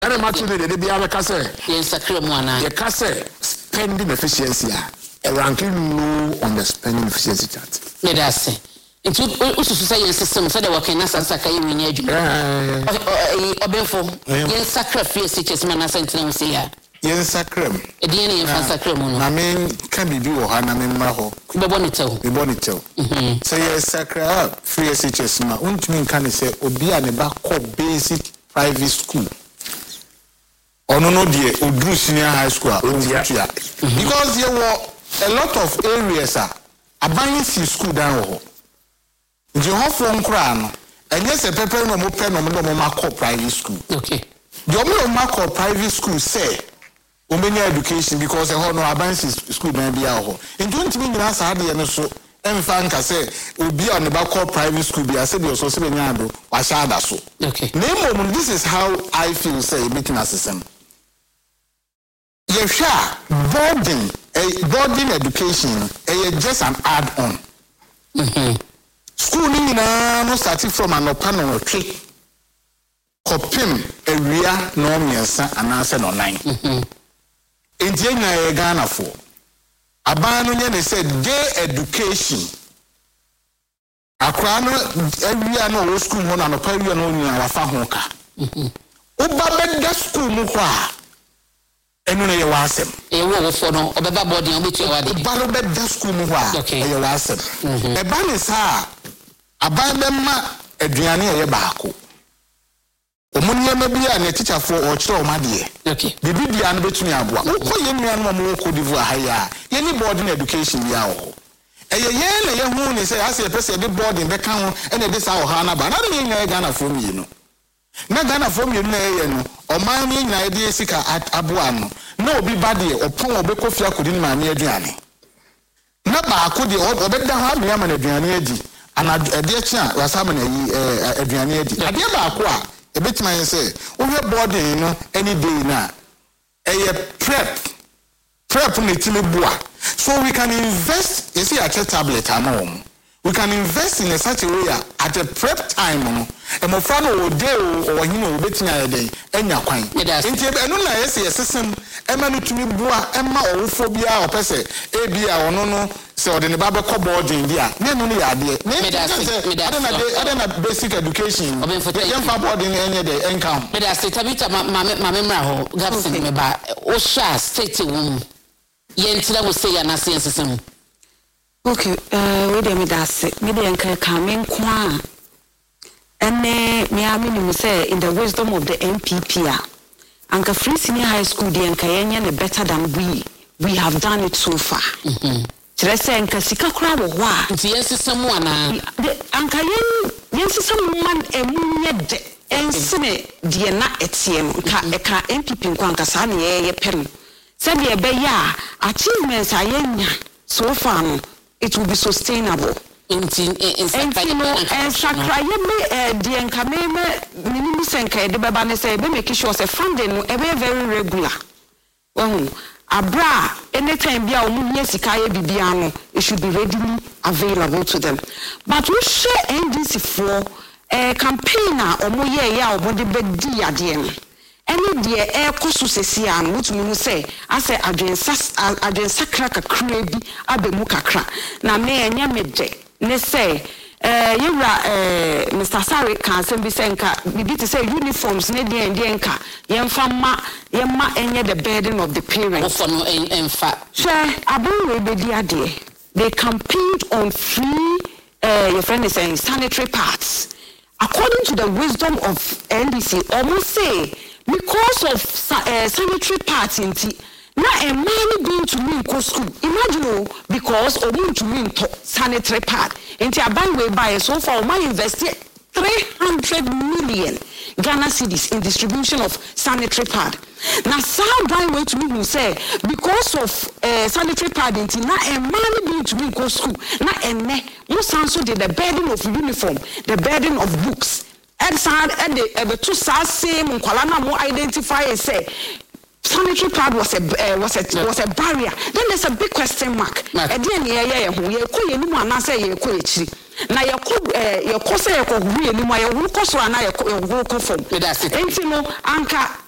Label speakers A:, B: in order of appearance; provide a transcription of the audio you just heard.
A: And I'm actually the Biala Casse.
B: Yes, a cremona.
A: The Casse spending efficiency. A ranking low on the spending efficiency chart.
B: Let us say. It would say system said the working as a Sakai in age. Obefo, yes, sacrifice, which is Mana Sentinel here.
A: Yes, sacrum.
B: A DNA of sacrum.
A: I mean, can be do or Hanaman Maho.
B: The bonito.
A: The bonito. Say, yes, sacra, free SHS. My own to me can say, Obia and the back of basic private school. Or no, dear, or Drew Senior High School. Because there were a lot of areas, a school down. You have from Crown, and yes, a paper no more pen no more private school.
B: Okay.
A: The only mark private school say, Omenia education because a whole no advanced school may be our home. In 20 minutes, hardly and so, and Franca say, will be on the back of private school, be a city or so, okay. Name this is how I feel, say, making a system. Yes, boarding education, just an add on. Schooling no starting from an open or tree. Copim area no miensa anase no nine. Enti nya Ghana for. Aban no nya say day education. Akra no area no school ho na no pa area no nya wafa ho ka. Oba beda school mu kwa. Enu na ye wasem.
B: E wo fo no obeba boarding obetu wade.
A: Oba beda school mu kwa. E wasem. E ba ni sa Abandema aduane eye baako. Omunye mabia na teacher for o kire o made.
B: Okay.
A: Bibia no betumi aboa. Ukoye nuanu mo ko divu ahaya. Ye ni boarding education bia wo. Eye na ye hu ni say ase pese de boarding be kan ho e na de sa o ha na ba. Na de nya Ghana for mi no. Na Ghana for mi no eye no. O man ni nya de sika aboa no. Na obi ba de opon obekofia akodi ni ma me aduane. Na baako de obeda ha me ama na aduane adi. Ana ediacha wasama na yi aduane adi ade baako a ebetima yen say wo hwe boarding no any day na prep na timi boa so we can invest you see at a tablet amom we can invest in such a way at a prep time no e mo fra no day o hinu obetima yede enya kwan enti enu na yesi system ema no timi boa ema owofo bia opese ebia ono no so the Baba boarding there. No, I don't have basic education. Boarding any day income.
B: But I say, Tabita, Mamma, Gabson, Meba, Osha, state womb. Yentila will say, and I say, system.
C: Okay, wait a minute, maybe I come in Kwan. And me say, in the wisdom of the MPP, Anka Free Senior High School, the Ankayanian better than we have done it so far. Trese enka sika kura wo ho a nti yensesam ana anka yensesam man emunye de ensene de na etie no ka MPP nko anka sa na ye pem se de be ya achievements ayenya so far no it will be sustainable nti sakra ye me de enka me minimum senka de beba ne say be make sure say funding no e be very regular Abra, anytime bia omu nye sika ye bibia no, it should be readily available to them. But we share NDC for campaigner omu ye ya omu de bedi ade no. Any de koso sesia no, which me say, I say agensa kraka krebi abemu kakra. Na me enya meje. Ne say Mr. Sari can say bibi to say uniforms ne dey nka yemfa enye the burden of the parents
B: for no emfa
C: share abon we be ade they campaigned on free your friend is saying sanitary pads according to the wisdom of NDC almost say because of sanitary pads inti na a man going to me go school imagine because obi to me sanitary pad enti aban we buy so far my invest 300 million Ghana cedis in distribution of sanitary pad na some buy way to me who say because of sanitary pad enti na a man going to me go school na enne mo sanso de the burden of uniform the burden of books and the two same nkwala na mo identify say sanitary pad was a barrier. Then there's a big question mark. And then ye ko ye nimu anase ye ko echi. Na ye ko say ye ko hu ye nimu ye hu ko so ana ye ko from. Enti no anka